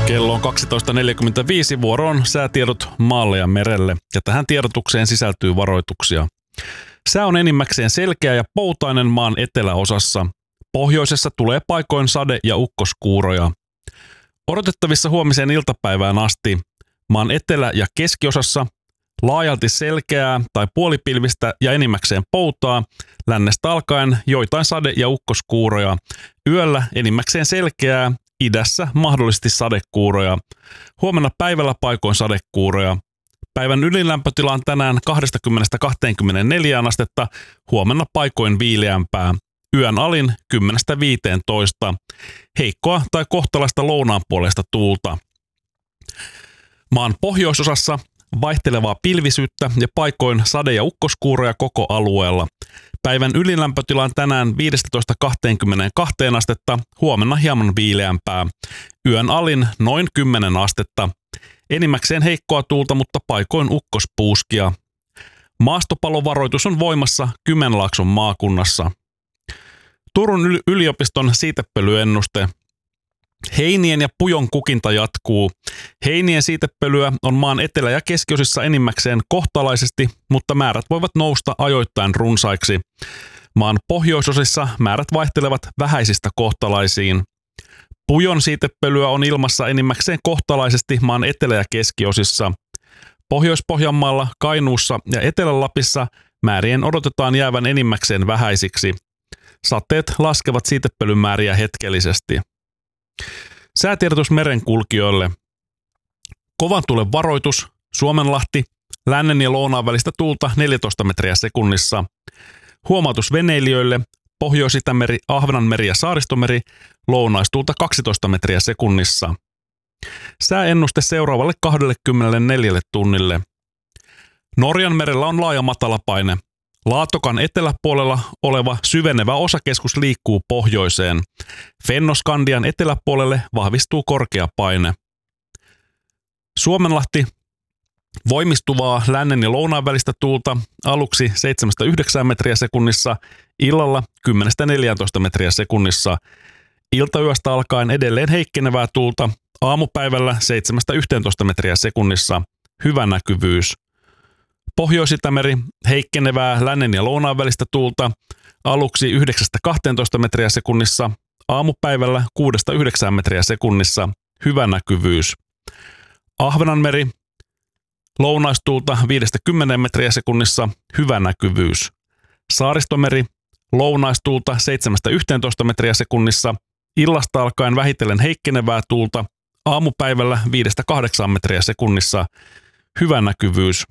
Kello on 12.45, vuoroon säätiedot maalle ja merelle, ja tähän tiedotukseen sisältyy varoituksia. Sää on enimmäkseen selkeä ja poutainen maan eteläosassa. Pohjoisessa tulee paikoin sade- ja ukkoskuuroja. Odotettavissa huomiseen iltapäivään asti maan etelä- ja keskiosassa laajalti selkeää tai puolipilvistä ja enimmäkseen poutaa, lännestä alkaen joitain sade- ja ukkoskuuroja. Yöllä enimmäkseen selkeää, idässä mahdollisesti sadekuuroja. Huomenna päivällä paikoin sadekuuroja. Päivän ylilämpötila on tänään 20–24 astetta, huomenna paikoin viileämpää. Yön alin 10–15. Heikkoa tai kohtalaista lounaanpuoleista tuulta. Maan pohjoisosassa vaihtelevaa pilvisyyttä ja paikoin sade- ja ukkoskuuroja koko alueella. Päivän ylilämpötila on tänään 15–22 astetta, huomenna hieman viileämpää. Yön alin noin 10 astetta. Enimmäkseen heikkoa tuulta, mutta paikoin ukkospuuskia. Maastopalovaroitus on voimassa Kymenlaakson maakunnassa. Turun yliopiston siitepölyennuste. Heinien ja pujon kukinta jatkuu. Heinien siitepölyä on maan etelä- ja keskiosissa enimmäkseen kohtalaisesti, mutta määrät voivat nousta ajoittain runsaiksi. Maan pohjoisosissa määrät vaihtelevat vähäisistä kohtalaisiin. Pujon siitepölyä on ilmassa enimmäkseen kohtalaisesti maan etelä- ja keskiosissa. Pohjois-Pohjanmaalla, Kainuussa ja Etelä-Lapissa määrien odotetaan jäävän enimmäkseen vähäisiksi. Sateet laskevat siitepölyn määriä hetkellisesti. Säätiedotus merenkulkijoille. Kovan tuulen varoitus, Suomenlahti, lännen ja lounaan välistä tuulta 14 metriä sekunnissa. Huomautus veneilijöille, Pohjois-Itämeri, Ahvenanmeri ja Saaristomeri, lounaistuulta 12 metriä sekunnissa. Sääennuste seuraavalle 24 tunnille. Norjan merellä on laaja matalapaine. Laatokan eteläpuolella oleva syvenevä osakeskus liikkuu pohjoiseen. Fennoskandian eteläpuolelle vahvistuu korkea paine. Suomenlahti, voimistuvaa lännen ja lounaan välistä tuulta aluksi 7–9 metriä sekunnissa, illalla 10–14 metriä sekunnissa. Iltayöstä alkaen edelleen heikkenevää tuulta, aamupäivällä 7–11 metriä sekunnissa, hyvä näkyvyys. Pohjois-Itämeri, heikkenevää lännen ja lounaan välistä tuulta, aluksi 9–12 metriä sekunnissa, aamupäivällä 6–9 metriä sekunnissa, hyvä näkyvyys. Ahvenanmeri, lounaistuulta 5–10 metriä sekunnissa, hyvä näkyvyys. Saaristomeri, lounaistuulta 7–11 metriä sekunnissa, illasta alkaen vähitellen heikkenevää tuulta, aamupäivällä 5–8 metriä sekunnissa, hyvä näkyvyys.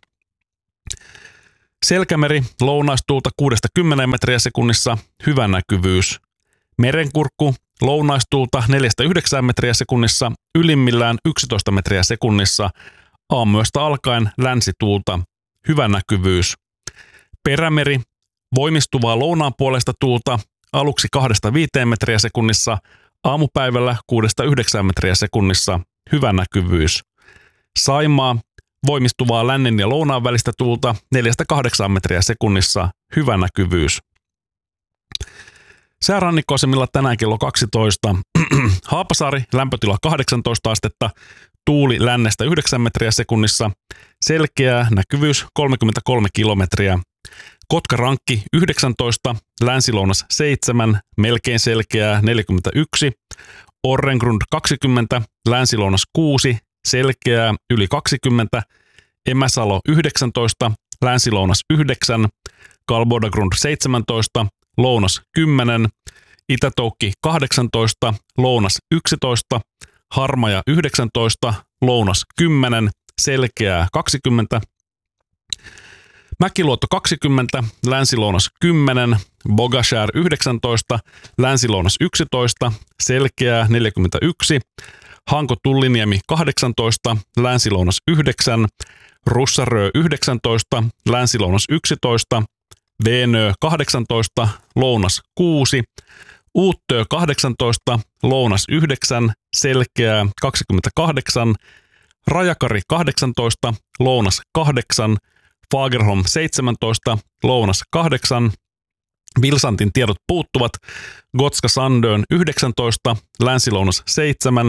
Selkämeri, lounaistuulta 6–10 metriä sekunnissa, hyvä näkyvyys. Merenkurkku, lounaistuulta 4–9 metriä sekunnissa, ylimmillään 11 metriä sekunnissa, aamuyöstä alkaen länsituulta, hyvä näkyvyys. Perämeri, voimistuvaa lounaanpuoleista tuulta, aluksi 2–5 metriä sekunnissa, aamupäivällä 6–9 metriä sekunnissa, hyvä näkyvyys. Saimaa, voimistuvaa lännen ja lounaan välistä tuulta 4–8 metriä sekunnissa, hyvä näkyvyys. Säärannikkoasemilla tänään kello 12. Haapasaari, lämpötila 18 astetta, tuuli lännestä 9 metriä sekunnissa, selkeää, näkyvyys 33 kilometriä. Kotkarankki 19, länsilounas 7, melkein selkeää 41. Orrengrund 20, länsilounas 6, selkeää yli 20. Emäsalo 19, länsilounas 9. Kalbodagrund 17, lounas 10. Itätoukki 18, lounas 11. Harmaja 19, lounas 10, selkeää 20. Mäkiluoto 20, länsilounas 10, Bogashär 19, länsilounas 11, selkeää 41, Hanko-Tulliniemi 18, länsilounas 9, Russarö 19, länsilounas 11, Veenö 18, lounas 6, Uuttöö 18, lounas 9, selkeää 28, Rajakari 18, lounas 8, Fagerholm 17, lounas 8, Vilsantin tiedot puuttuvat, Gotska Sandön 19, länsilounas 7,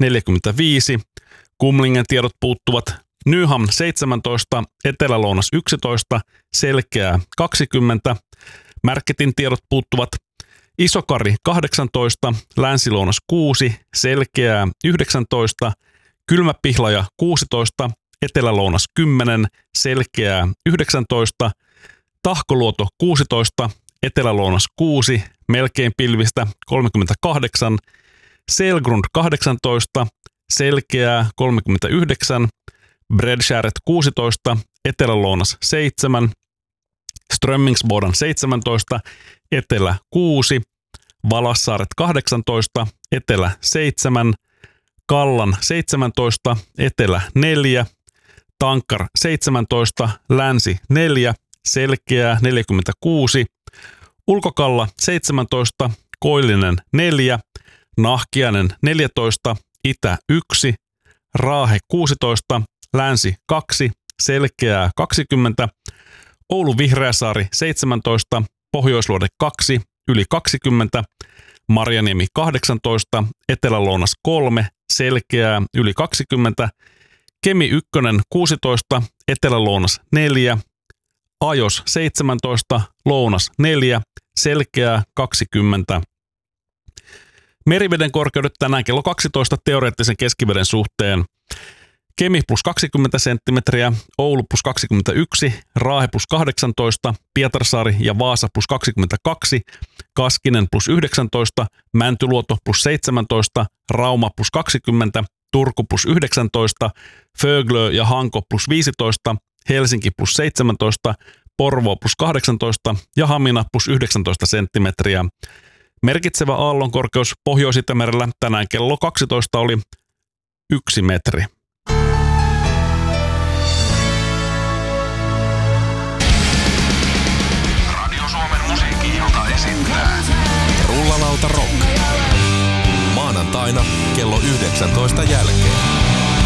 45, Kumlingen tiedot puuttuvat. Nyham 17, Etelä-Lounas 11, Selkeää 20, Märketin tiedot puuttuvat. Isokari 18, Länsi-Lounas 6, Selkeää 19, Kylmäpihlaja 16, Etelä-Lounas 10, Selkeää 19, Tahkoluoto 16, Etelä-Lounas 6, melkein pilvistä 38, Selgrund 18, Selkeää 39, Bredskäret 16, Etelä-Lounas 7, Strömmingsboden 17, Etelä 6, Valassaaret 18, Etelä 7, Kallan 17, Etelä 4, Tankar 17, Länsi 4, Selkeää 46, Ulkokalla 17, Koillinen 4, Nahkiainen 14, Itä 1, Raahe 16, Länsi 2, Selkeää 20, Oulu Vihreäsaari 17, Pohjoisluode 2, yli 20, Marjaniemi 18, Etelä-Lounas 3, Selkeää yli 20, Kemi 1 16, Etelä-Lounas 4, Ajos 17, Lounas 4, Selkeää 20. Meriveden korkeudet tänään kello 12 teoreettisen keskiveden suhteen. Kemi plus 20 senttimetriä, Oulu plus 21, Raahe plus 18, Pietarsaari ja Vaasa plus 22, Kaskinen plus 19, Mäntyluoto plus 17, Rauma plus 20, Turku plus 19, Föglö ja Hanko plus 15, Helsinki plus 17, Porvoo plus 18 ja Hamina plus 19 senttimetriä. Merkitsevä aallonkorkeus Pohjois-Itämerellä tänään kello 12 oli 1 metri. Radio Suomen musiikkiilta esittää Rullalauta Rock. Maanantaina kello 19 jälkeen.